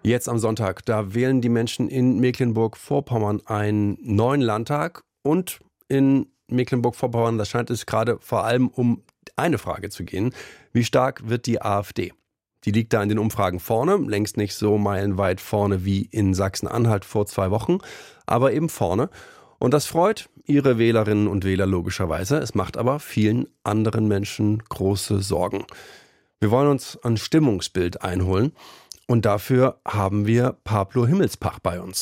Jetzt am Sonntag, da wählen die Menschen in Mecklenburg-Vorpommern einen neuen Landtag. Und in Mecklenburg-Vorpommern, da scheint es gerade vor allem um eine Frage zu gehen. Wie stark wird die AfD? Die liegt da in den Umfragen vorne, längst nicht so meilenweit vorne wie in Sachsen-Anhalt vor 2 Wochen, aber eben vorne. Und das freut ihre Wählerinnen und Wähler logischerweise. Es macht aber vielen anderen Menschen große Sorgen. Wir wollen uns ein Stimmungsbild einholen und dafür haben wir Pablo Himmelspach bei uns.